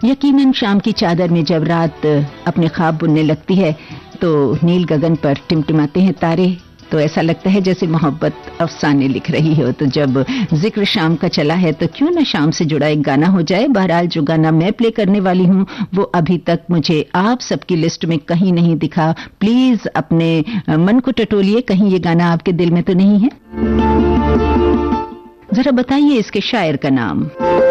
यकीनन शाम की चादर में जब रात अपने ख्वाब बुनने लगती है तो नील गगन पर टिमटिमाते हैं तारे, तो ऐसा लगता है जैसे मोहब्बत अफसाने लिख रही हो। तो जब जिक्र शाम का चला है तो क्यों ना शाम से जुड़ा एक गाना हो जाए। बहरहाल जो गाना मैं प्ले करने वाली हूँ वो अभी तक मुझे आप सबकी लिस्ट में कहीं नहीं दिखा। प्लीज अपने मन को टटोलिए, कहीं ये गाना आपके दिल में तो नहीं है। जरा बताइए इसके शायर का नाम।